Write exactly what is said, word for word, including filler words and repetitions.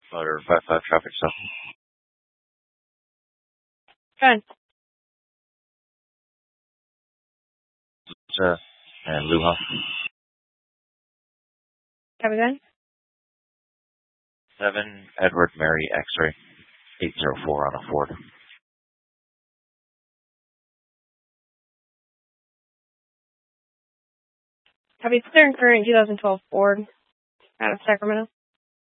Motor five five traffic stop. Good. Uh, and Luha. Copy that. Seven Edward Mary X-ray. Eight zero four on a Ford. Copy. Clear and current twenty twelve Ford out of Sacramento.